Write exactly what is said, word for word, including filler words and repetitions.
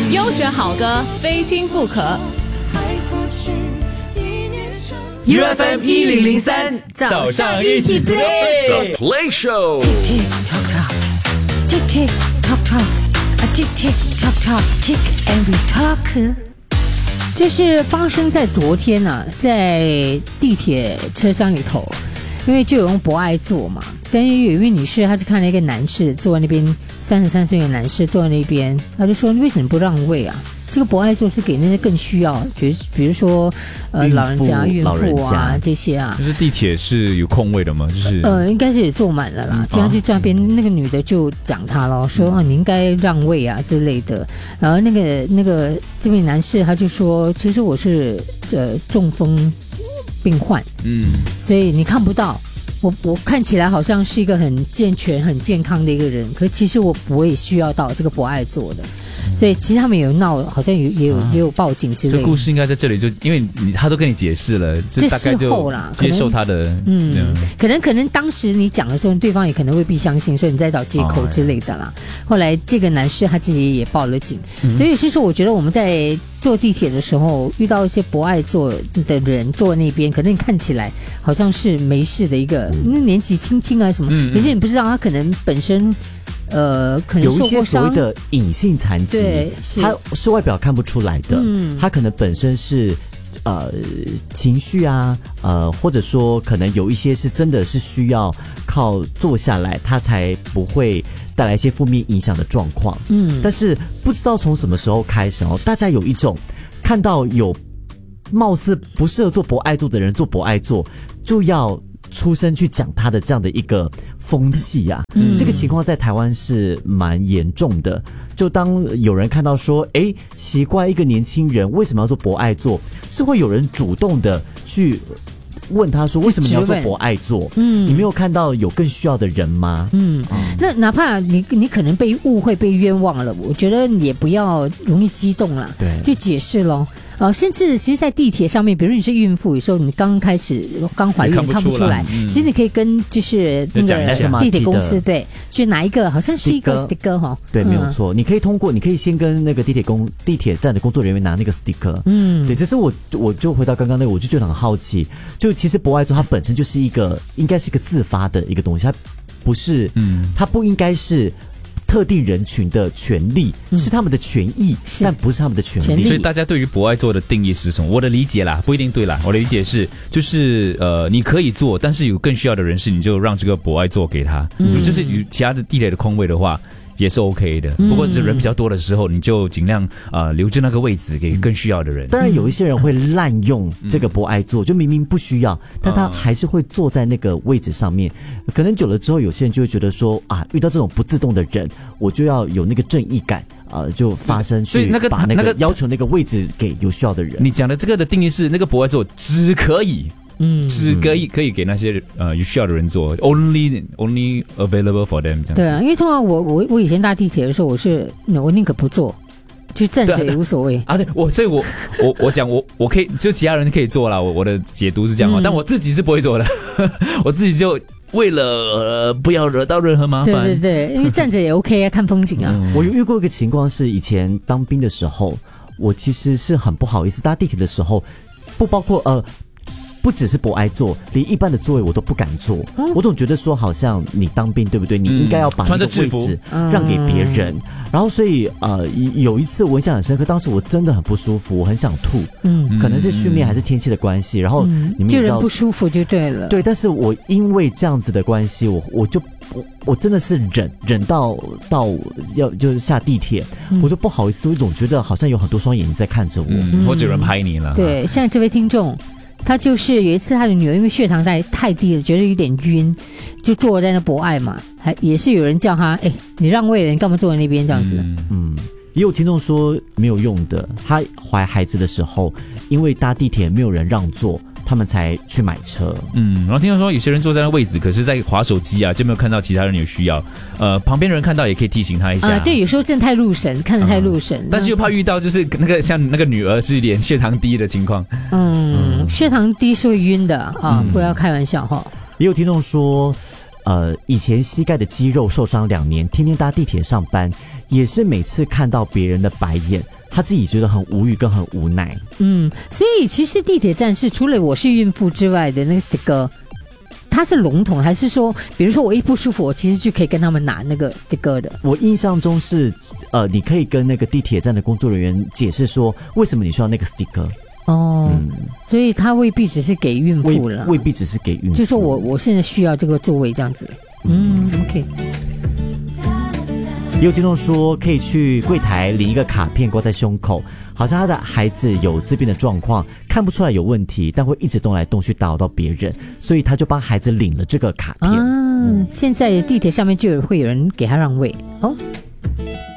优选好歌，非听不可。 U F M 一零零三，早上一起 play The Play Show。 Tick tock tock, tick tick tock tock, a tick tick tock tock, tick and we talk。这是发生在昨天啊，在地铁车厢里头，因为就有人博爱座嘛，但是有一位女士，她就看了一个男士坐在那边，三十三岁的男士坐在那边，她就说：“你为什么不让位啊？”这个博爱座是给那些更需要，比如比如说呃老人家、孕妇啊这些啊。 就是地铁是有空位的吗？就是呃，应该是也坐满了啦。这样就这边、嗯、那个女的就讲他了，说、哦、你应该让位啊之类的。然后那个那个这位男士他就说，其实我是呃中风病患，嗯，所以你看不到。我我看起来好像是一个很健全、很健康的一个人，可是其实我不会需要到这个博爱座的。所以其实他们有闹，好像有也有、啊、也有报警之类的。 这故事应该在这里就，因为你他都跟你解释了，就大概就接受他的， 嗯，可能可能当时你讲的时候，对方也可能未必相信，所以你在找借口之类的啦。哦、后来这个男士他自己也报了警，嗯、所以其实我觉得我们在坐地铁的时候遇到一些博爱座的人坐那边，可能你看起来好像是没事的一个，嗯、年纪轻轻啊什么，嗯、可是你不知道他可能本身。呃，可能有一些所谓的隐性残疾，它是外表看不出来的，嗯，它可能本身是呃情绪啊，呃，或者说可能有一些是真的是需要靠坐下来，它才不会带来一些负面影响的状况，嗯，但是不知道从什么时候开始哦，大家有一种看到有貌似不适合做博爱座的人做博爱座，就要出声去讲他的这样的一个风气啊，嗯、这个情况在台湾是蛮严重的。就当有人看到说，哎，奇怪，一个年轻人为什么要做博爱座？是会有人主动的去问他说，为什么你要做博爱座？嗯，你没有看到有更需要的人吗？嗯， 嗯那哪怕你你可能被误会、被冤枉了，我觉得也不要容易激动啦，对，就解释咯。呃，甚至其实，在地铁上面，比如你是孕妇，有时候你刚开始刚怀孕看不, 看不出来，嗯、其实你可以跟就是那个地铁公司对，去拿一个好像是一个 sticker 哈， 对，没有错，嗯、你可以通过，你可以先跟那个地铁公地铁站的工作人员拿那个 sticker， 嗯，对，只是我我就回到刚刚那个，我就觉得很好奇，就其实博爱座它本身就是一个应该是一个自发的一个东西，它不是，嗯，它不应该是。特定人群的权利、嗯、是他们的权益，但不是他们的权利。 所以大家对于博爱座的定义是什么？我的理解啦，不一定对啦。我的理解是，就是呃，你可以做，但是有更需要的人士，你就让这个博爱座给他。嗯、就是有其他的地铁的空位的话。也是 OK 的，不过这人比较多的时候，你就尽量呃留着那个位置给更需要的人。 当然，有一些人会滥用这个博爱座，就明明不需要，但他还是会坐在那个位置上面。可能久了之后，有些人就会觉得说啊，遇到这种不自动的人，我就要有那个正义感。呃，就发生去把那个要求那个位置给有需要的人。 你讲的这个的定义是，那个博爱座只可以。嗯，只可以可以给那些呃有需要的人做 ，only only available for them 这样子。 对啊，因为通常我我我以前搭地铁的时候，我是我宁可不坐，就站着也无所谓啊。对，我所以我我我讲我我可以，就其他人可以做啦。我我的解读是这样嘛，嗯、但我自己是不会做的，我自己就为了、呃、不要惹到任何麻烦。 对对对，因为站着也 OK 啊，看风景啊。 嗯、我有遇过一个情况是，以前当兵的时候，我其实是很不好意思搭地铁的时候，不包括呃。不只是博爱座，连一般的座位我都不敢坐。嗯、我总觉得说，好像你当兵对不对？你应该要把那个位置让给别人。嗯、然后，所以呃，有一次我印象很深刻，当时我真的很不舒服，我很想吐。嗯，可能是训练还是天气的关系。然后你们就人不舒服就对了。 对，但是我因为这样子的关系，我我就我我真的是忍忍到到要就是下地铁，嗯、我就不好意思，我总觉得好像有很多双眼睛在看着我， 嗯、或者有人拍你了。 对，像这位听众。他就是有一次他的女儿因为血糖太太低了，觉得有点晕，就坐在那博爱嘛，还也是有人叫他，哎，你让位了，你干嘛坐在那边这样子？嗯， 嗯也有听众说没有用的，他怀孩子的时候，因为搭地铁没有人让座，他们才去买车。 嗯，然后听到说有些人坐在那位置，可是在滑手机啊，就没有看到其他人有需要。呃，旁边的人看到也可以提醒他一下。 啊，对，有时候真的太入神，看得太入神， 嗯、但是又怕遇到就是那个像那个女儿是一点血糖低的情况。 嗯，嗯血糖低是会晕的啊，嗯、不要开玩笑哈。 也有听众说。呃，以前膝盖的肌肉受伤两年，天天搭地铁上班，也是每次看到别人的白眼他自己觉得很无语跟很无奈。 嗯，所以其实地铁站是除了我是孕妇之外的那个 sticker， 它是笼统还是说，比如说我一不舒服，我其实就可以跟他们拿那个 sticker 的？ 我印象中是，呃，你可以跟那个地铁站的工作人员解释说，为什么你需要那个 sticker。 哦、嗯，所以他未必只是给孕妇了， 未必只是给孕妇， 就说我我现在需要这个座位这样子。嗯 ，OK。 也有听众说可以去柜台领一个卡片挂在胸口，好像他的孩子有自闭的状况，看不出来有问题，但会一直动来动去打扰到别人，所以他就帮孩子领了这个卡片。 啊，嗯、现在地铁上面就有会有人给他让位哦。